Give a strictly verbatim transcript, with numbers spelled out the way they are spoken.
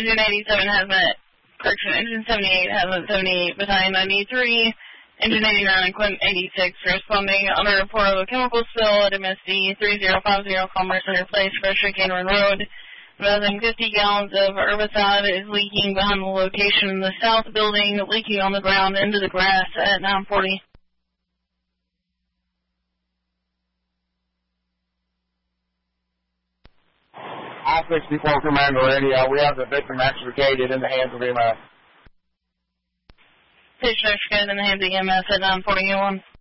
Engine eighty-seven hazmat, correction, Engine seventy-eight hazmat seventy-eight, Battalion ninety-three, Engine eighty-nine, Equipment eighty-six, responding on a report of a chemical spill at M S D three zero five zero Commerce Center Place, Frederick Cameron Road. More than fifty gallons of herbicide is leaking behind the location in the south building, leaking on the ground into the grass at nine forty. All sixty-four Commando Radio, we have the victim extricated in the hands of E M S. Patient extricated in the hands of E M S at nine forty-one.